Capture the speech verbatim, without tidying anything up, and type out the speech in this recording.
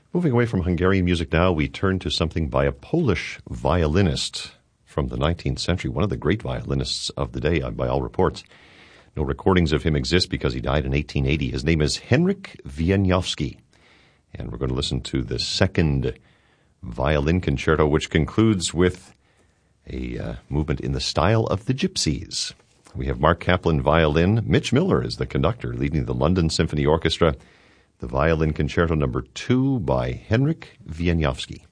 Moving away from Hungarian music now, we turn to something by a Polish violinist from the nineteenth century, one of the great violinists of the day, by all reports. No recordings of him exist because he died in eighteen eighty. His name is Henryk Wieniawski, and we're going to listen to the second violin concerto, which concludes with a uh, movement in the style of the Gypsies. We have Mark Kaplan violin. Mitch Miller is the conductor, leading the London Symphony Orchestra. The violin concerto number two by Henryk Wieniawski.